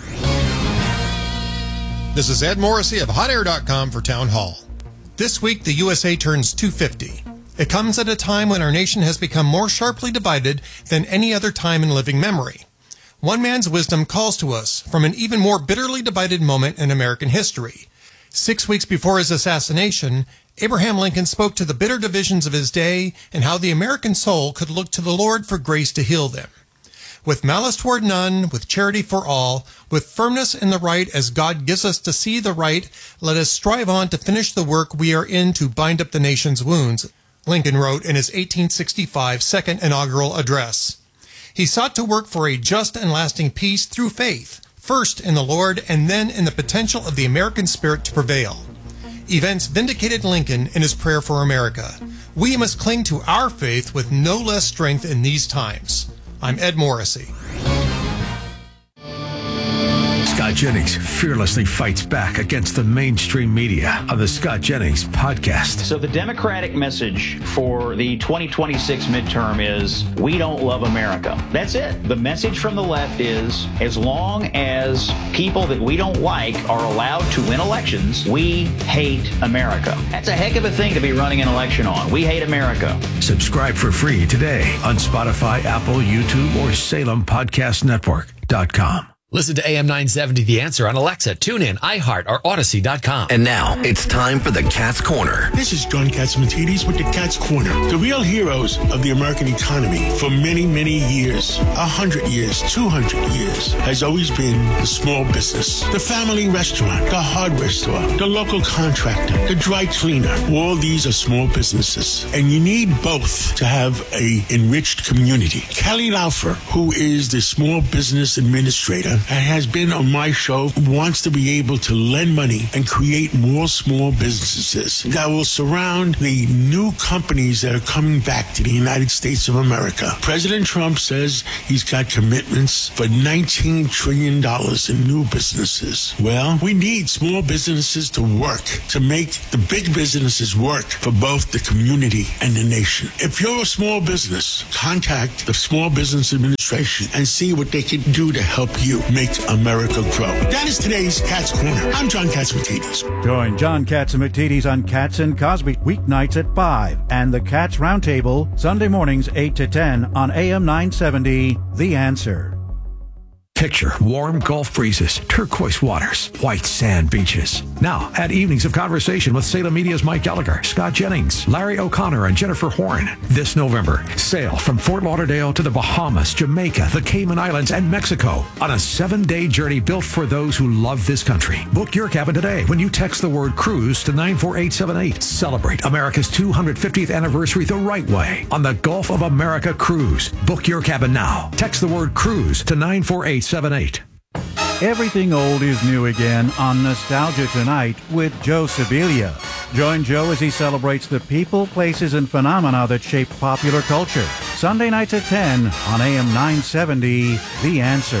This is Ed Morrissey of hot air dot com for Town Hall. This week, the U S A turns two fifty. It comes at a time when our nation has become more sharply divided than any other time in living memory. One man's wisdom calls to us from an even more bitterly divided moment in American history. Six weeks before his assassination, Abraham Lincoln spoke to the bitter divisions of his day and how the American soul could look to the Lord for grace to heal them. With malice toward none, with charity for all, with firmness in the right as God gives us to see the right, let us strive on to finish the work we are in to bind up the nation's wounds, Lincoln wrote in his eighteen sixty-five second inaugural address. He sought to work for a just and lasting peace through faith, first in the Lord and then in the potential of the American spirit to prevail. Events vindicated Lincoln in his prayer for America. We must cling to our faith with no less strength in these times. I'm Ed Morrissey. Scott Jennings fearlessly fights back against the mainstream media on the Scott Jennings podcast. So the Democratic message for the twenty twenty-six midterm is, we don't love America. That's it. The message from the left is, as long as people that we don't like are allowed to win elections, we hate America. That's a heck of a thing to be running an election on. We hate America. Subscribe for free today on Spotify, Apple, YouTube, or Salem Podcast Network dot com. Listen to A M nine seventy The Answer on Alexa, TuneIn, iHeart, or Odyssey dot com. And now it's time for the Cat's Corner. This is John Catsimatidis with the Cat's Corner. The real heroes of the American economy for many, many years, a hundred years, two hundred years, has always been the small business, the family restaurant, the hardware store, the local contractor, the dry cleaner. All these are small businesses, and you need both to have a enriched community. Kelly Laufer, who is the small business administrator and has been on my show, wants to be able to lend money and create more small businesses that will surround the new companies that are coming back to the United States of America. President Trump says he's got commitments for nineteen trillion dollars in new businesses. Well, we need small businesses to work, to make the big businesses work for both the community and the nation. If you're a small business, contact the Small Business Administration and see what they can do to help you make America grow. That is today's Cat's Corner. I'm John Catsimatidis. Join John Catsimatidis on Cats and Cosby weeknights at five and the Cats Roundtable Sunday mornings eight to ten on A M nine seventy The Answer. Picture warm Gulf breezes, turquoise waters, white sand beaches. Now, add evenings of conversation with Salem Media's Mike Gallagher, Scott Jennings, Larry O'Connor, and Jennifer Horn. This November, sail from Fort Lauderdale to the Bahamas, Jamaica, the Cayman Islands, and Mexico on a seven-day journey built for those who love this country. Book your cabin today when you text the word cruise to nine four eight seven eight. Celebrate America's two hundred fiftieth anniversary the right way on the Gulf of America Cruise. Book your cabin now. Text the word cruise to nine four eight seven eight. Everything old is new again on Nostalgia Tonight with Joe Sibilia. Join Joe as he celebrates the people, places, and phenomena that shaped popular culture. Sunday nights at ten on A M nine seventy, The Answer.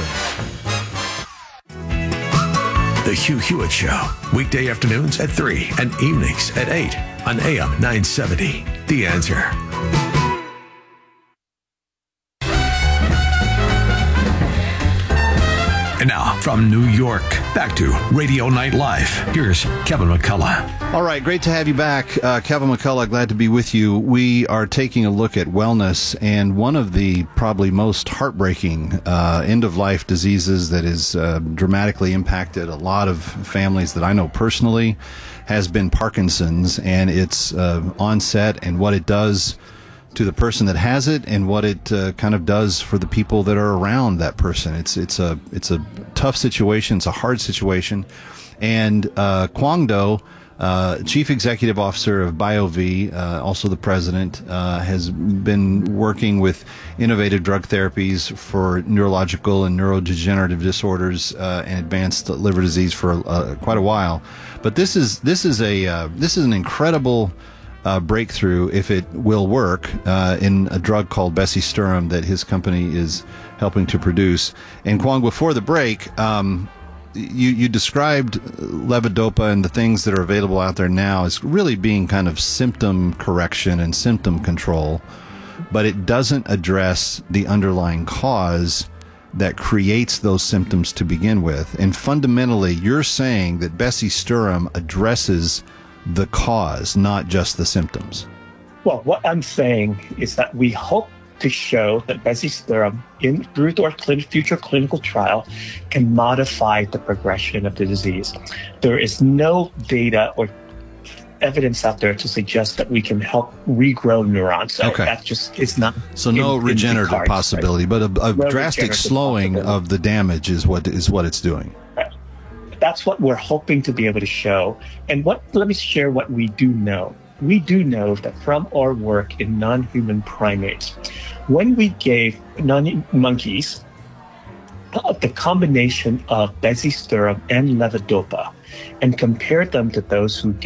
The Hugh Hewitt Show, weekday afternoons at three and evenings at eight on A M nine seventy, The Answer. And now, from New York, back to Radio Night Live. Here's Kevin McCullough. All right, great to have you back. Uh, Kevin McCullough, glad to be with you. We are taking a look at wellness, and one of the probably most heartbreaking uh, end-of-life diseases that has uh, dramatically impacted a lot of families that I know personally has been Parkinson's, and its uh, onset and what it does to the person that has it, and what it uh, kind of does for the people that are around that person. It's it's a it's a tough situation. It's a hard situation, and uh, Kwang Do, uh, Chief Executive Officer of BioV, uh, also the president, uh, has been working with innovative drug therapies for neurological and neurodegenerative disorders uh, and advanced liver disease for uh, quite a while. But this is this is a uh, this is an incredible Uh, breakthrough, if it will work, uh, in a drug called Besisterim that his company is helping to produce. And Kwang, before the break, um, you, you described levodopa and the things that are available out there now as really being kind of symptom correction and symptom control, but it doesn't address the underlying cause that creates those symptoms to begin with. And fundamentally, you're saying that Besisterim addresses the cause, not just the symptoms. Well, what I'm saying is that we hope to show that Besisterim, in through our clin- future clinical trial, can modify the progression of the disease. There is no data or evidence out there to suggest that we can help regrow neurons. So okay. That just is not. So no in, regenerative in cards, possibility, right? but a, a no drastic slowing of the damage is what is what it's doing. That's what we're hoping to be able to show. And what let me share what we do know. We do know that from our work in non-human primates, when we gave non-monkeys uh, the combination of Besisterim and levodopa and compared them to those who gave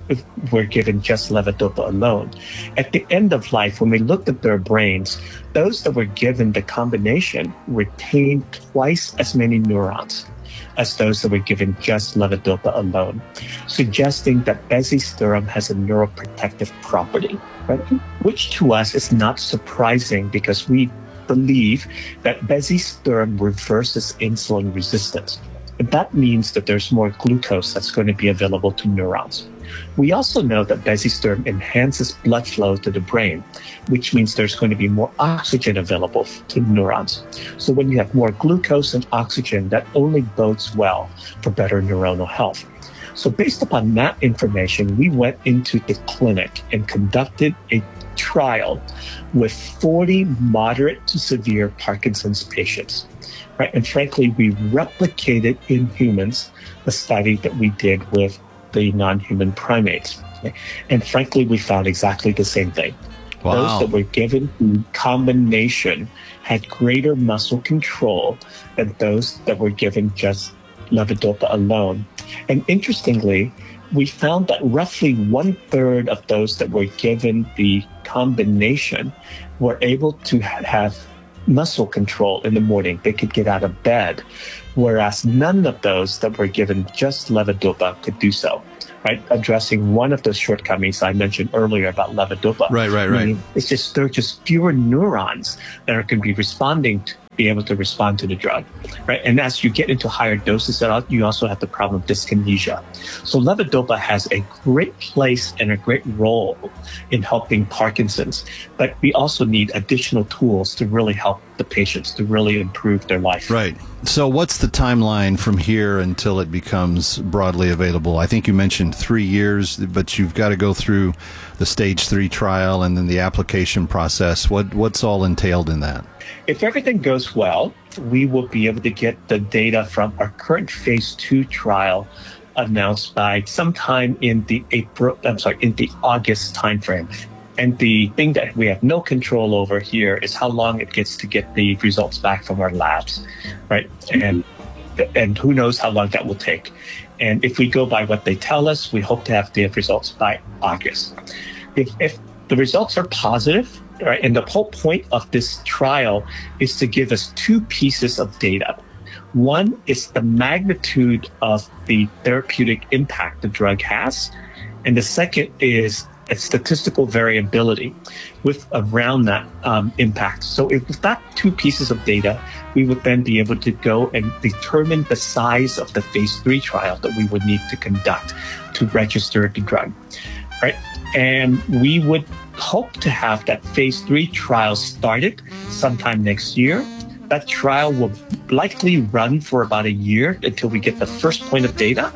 were given just levodopa alone. At the end of life, when we looked at their brains, those that were given the combination retained twice as many neurons as those that were given just levodopa alone, suggesting that bezisterim has a neuroprotective property, right? Which to us is not surprising because we believe that bezisterim reverses insulin resistance. And that means that there's more glucose that's going to be available to neurons. We also know that bezisterim enhances blood flow to the brain, which means there's going to be more oxygen available to neurons. So when you have more glucose and oxygen, that only bodes well for better neuronal health. So based upon that information, we went into the clinic and conducted a trial with forty moderate to severe Parkinson's patients. Right? And frankly, we replicated in humans the study that we did with the non-human primates. Okay? And frankly, we found exactly the same thing. Wow. Those that were given the combination had greater muscle control than those that were given just levodopa alone. And interestingly, we found that roughly one third of those that were given the combination were able to ha- have muscle control in the morning. They could get out of bed, whereas none of those that were given just levodopa could do so, right? Addressing one of those shortcomings I mentioned earlier about levodopa. Right, right, right. Meaning it's just, there are just fewer neurons that are going to be responding to be able to respond to the drug, right? And as you get into higher doses, you also have the problem of dyskinesia. So levodopa has a great place and a great role in helping Parkinson's, but we also need additional tools to really help the patients to really improve their life. Right. So what's the timeline from here until it becomes broadly available? I think you mentioned three years, but you've got to go through the stage three trial and then the application process. What what's all entailed in that? If everything goes well, we will be able to get the data from our current phase two trial announced by sometime in the April, I'm sorry, in the August timeframe. And the thing that we have no control over here is how long it gets to get the results back from our labs, right? And and who knows how long that will take. And if we go by what they tell us, we hope to have the results by August. If, if the results are positive, right, and the whole point of this trial is to give us two pieces of data. One is the magnitude of the therapeutic impact the drug has, and the second is a statistical variability with around that um, impact. So if with that two pieces of data, we would then be able to go and determine the size of the phase three trial that we would need to conduct to register the drug, right? And we would hope to have that phase three trial started sometime next year. That trial will likely run for about a year until we get the first point of data.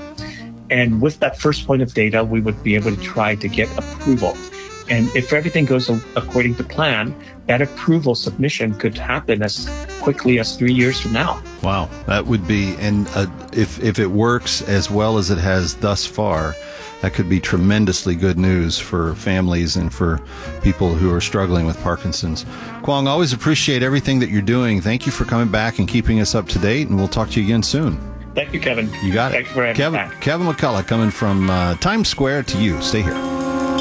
And with that first point of data, we would be able to try to get approval. And if everything goes according to plan, that approval submission could happen as quickly as three years from now. Wow, that would be, and uh, if if it works as well as it has thus far, that could be tremendously good news for families and for people who are struggling with Parkinson's. Kwong, always appreciate everything that you're doing. Thank you for coming back and keeping us up to date, and we'll talk to you again soon. Thank you, Kevin. You got it. Thank you for having Kevin, me back. Kevin McCullough coming from uh, Times Square to you. Stay here.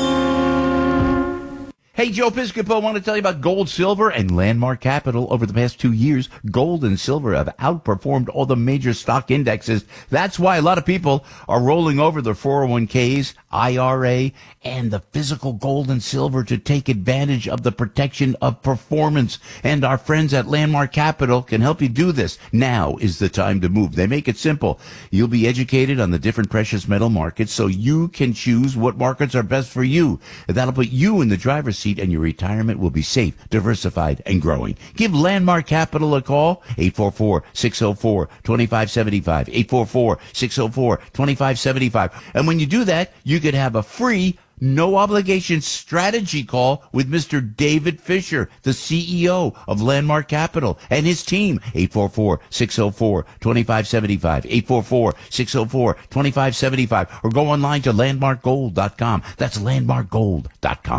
Hey, Joe Piscopo, I want to tell you about gold, silver, and Landmark Capital. Over the past two years, gold and silver have outperformed all the major stock indexes. That's why a lot of people are rolling over their four oh one k's, I R A, and the physical gold and silver to take advantage of the protection of performance. And our friends at Landmark Capital can help you do this. Now is the time to move. They make it simple. You'll be educated on the different precious metal markets so you can choose what markets are best for you. That'll put you in the driver's seat, and your retirement will be safe, diversified, and growing. Give Landmark Capital a call, eight four four, six oh four, two five seven five, eight four four, six oh four, two five seven five. And when you do that, you could have a free, no obligation strategy call with Mister David Fisher, the C E O of Landmark Capital, and his team, eight four four, six oh four, two five seven five, eight four four, six oh four, two five seven five, or go online to landmark gold dot com. That's landmark gold dot com.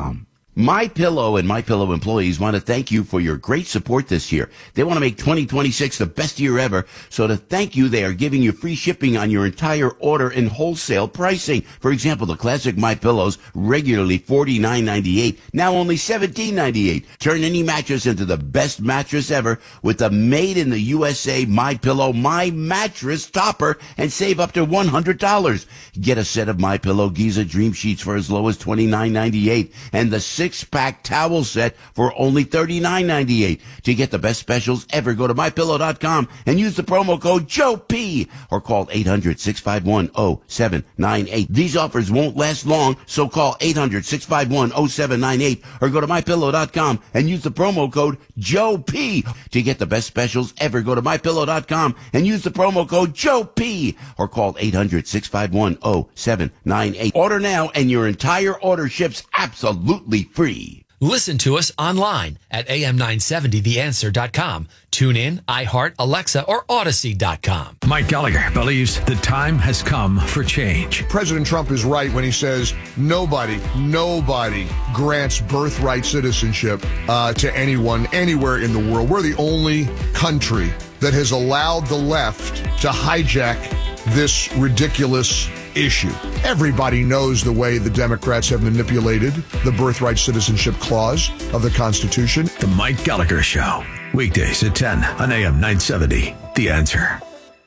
MyPillow and MyPillow employees want to thank you for your great support this year. They want to make twenty twenty-six the best year ever. So to thank you, they are giving you free shipping on your entire order and wholesale pricing. For example, the classic MyPillows, regularly forty-nine ninety-eight, now only seventeen ninety-eight. Turn any mattress into the best mattress ever with the made in the U S A MyPillow My Mattress Topper and save up to one hundred dollars. Get a set of MyPillow Giza Dream Sheets for as low as twenty-nine ninety-eight and the six-pack towel set for only thirty-nine ninety-eight. To get the best specials ever, go to my pillow dot com and use the promo code Joe P or call eight hundred, six five one, oh seven nine eight. These offers won't last long, so call eight hundred, six five one, oh seven nine eight or go to my pillow dot com and use the promo code Joe P. To get the best specials ever, go to my pillow dot com and use the promo code Joe P or call eight hundred, six five one, oh seven nine eight. Order now and your entire order ships absolutely free. Listen to us online at A M nine seventy the answer dot com. Tune in, iHeart, Alexa, or Odyssey dot com. Mike Gallagher believes the time has come for change. President Trump is right when he says nobody, nobody grants birthright citizenship uh, to anyone anywhere in the world. We're the only country that has allowed the left to hijack this ridiculous issue. Everybody knows the way the Democrats have manipulated the birthright citizenship clause of the Constitution. The Mike Gallagher Show, weekdays at ten on A M nine seventy. The Answer.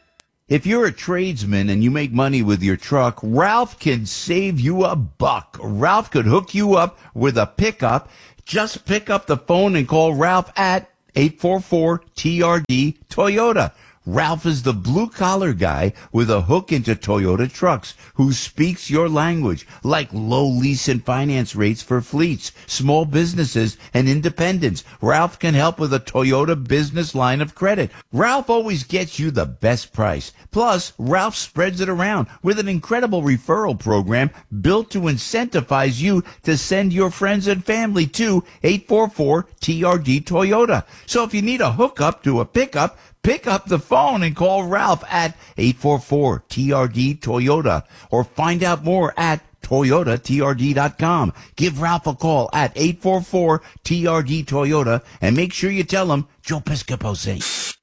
If you're a tradesman and you make money with your truck, Ralph can save you a buck. Ralph could hook you up with a pickup. Just pick up the phone and call Ralph at eight four four T R D Toyota. Ralph is the blue-collar guy with a hook into Toyota trucks who speaks your language, like low lease and finance rates for fleets, small businesses, and independents. Ralph can help with a Toyota business line of credit. Ralph always gets you the best price. Plus, Ralph spreads it around with an incredible referral program built to incentivize you to send your friends and family to eight four four T R D Toyota. So if you need a hookup to a pickup, pick up the phone and call Ralph at eight four four T R D Toyota or find out more at Toyota T R D dot com. Give Ralph a call at eight four four T R D Toyota and make sure you tell him Joe Piscopo sings.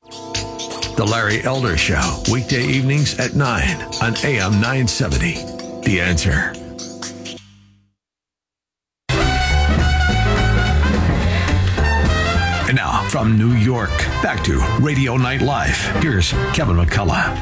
The Larry Elder Show, weekday evenings at nine on A M nine seventy. The Answer. And now, from New York, back to Radio Night Live. Here's Kevin McCullough.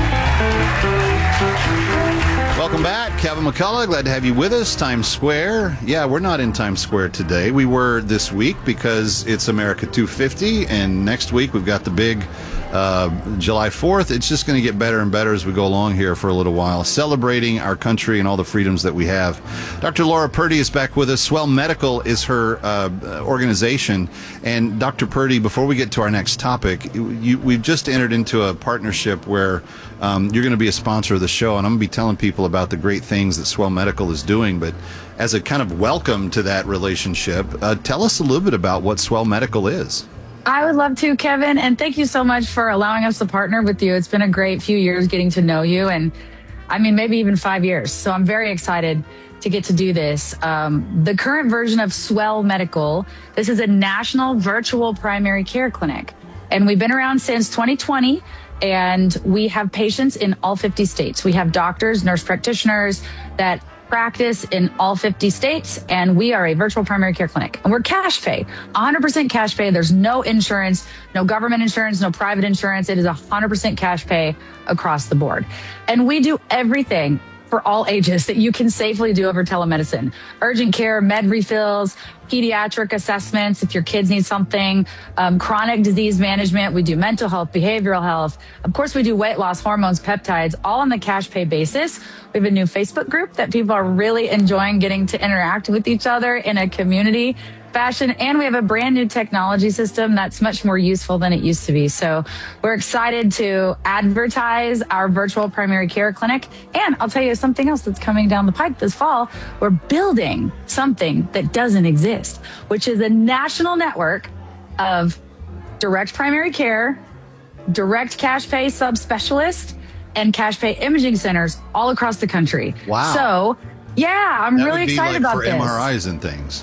Welcome back. Kevin McCullough, glad to have you with us. Times Square. Yeah, we're not in Times Square today. We were this week because it's America two fifty, and next week we've got the big uh, July fourth. It's just going to get better and better as we go along here for a little while, celebrating our country and all the freedoms that we have. Doctor Laura Purdy is back with us. Swell Medical is her uh, organization. And Doctor Purdy, before we get to our next topic, you, we've just entered into a partnership where um, you're going to be a sponsor of the show, and I'm going to be telling people about the great things that Swell Medical is doing. But as a kind of welcome to that relationship, uh, tell us a little bit about what Swell Medical is. I would love to, Kevin, and thank you so much for allowing us to partner with you. It's been a great few years getting to know you, and I mean, maybe even five years. So I'm very excited to get to do this. Um, the current version of Swell Medical, this is a national virtual primary care clinic, and we've been around since twenty twenty, and we have patients in all fifty states. We have doctors, nurse practitioners that practice in all fifty states, and we are a virtual primary care clinic. And we're cash pay, one hundred percent cash pay. There's no insurance, no government insurance, no private insurance. It is one hundred percent cash pay across the board. And we do everything for all ages that you can safely do over telemedicine. Urgent care, med refills, pediatric assessments if your kids need something, um, chronic disease management. We do mental health, behavioral health. Of course, we do weight loss, hormones, peptides, all on the cash pay basis. We have a new Facebook group that people are really enjoying getting to interact with each other in a community fashion. And we have a brand new technology system that's much more useful than it used to be. So we're excited to advertise our virtual primary care clinic. And I'll tell you something else that's coming down the pipe this fall. We're building something that doesn't exist, which is a national network of direct primary care, direct cash pay subspecialists, and cash pay imaging centers all across the country. Wow. So, yeah, I'm that really would be excited like about for this. M R Is and things.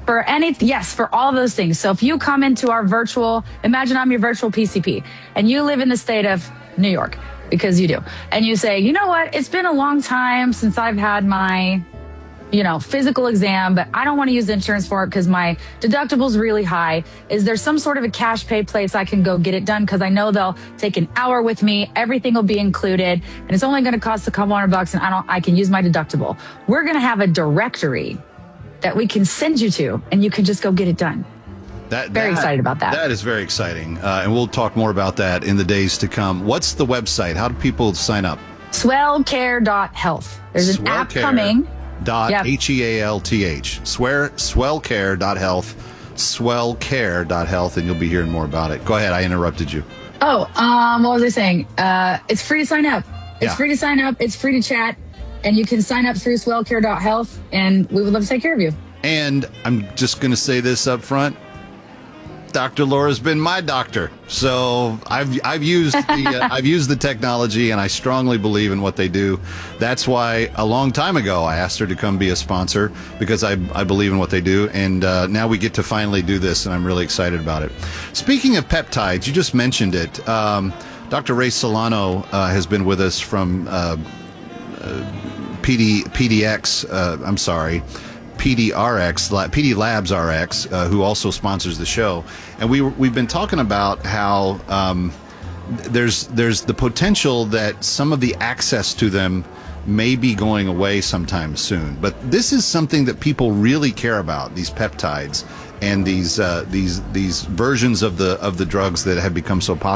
For anything, yes, for all those things. So if you come into our virtual, imagine I'm your virtual P C P, and you live in the state of New York, because you do, and you say, you know what, it's been a long time since I've had my, you know, physical exam, but I don't want to use insurance for it because my deductible's really high. Is there some sort of a cash pay place I can go get it done? Because I know they'll take an hour with me. Everything will be included, and it's only going to cost a couple hundred bucks, and I don't, I can use my deductible. We're going to have a directory that we can send you to, and you can just go get it done. That, very that, excited about that. That is very exciting, uh, and we'll talk more about that in the days to come. What's the website? How do people sign up? swell care dot health. There's an app coming. Dot Yep. H E A L T H. Swear swellcare dot health. Swellcare dot health, and you'll be hearing more about it. Go ahead, I interrupted you. Oh, um, what was I saying? Uh, it's free to sign up. It's Yeah. free to sign up. It's free to chat, and you can sign up through swell care dot health, and we would love to take care of you. And I'm just going to say this up front. Doctor Laura's been my doctor, so I've I've used the uh, I've used the technology, and I strongly believe in what they do. That's why a long time ago I asked her to come be a sponsor, because I I believe in what they do, and uh, now we get to finally do this, and I'm really excited about it. Speaking of peptides, you just mentioned it. Um, Doctor Ray Solano uh, has been with us from uh, uh, P D P D X. Uh, I'm sorry. P D R X, P D Labs R X, uh, who also sponsors the show, and we we've been talking about how um, there's there's the potential that some of the access to them may be going away sometime soon. But this is something that people really care about, these peptides and these uh, these these versions of the of the drugs that have become so popular.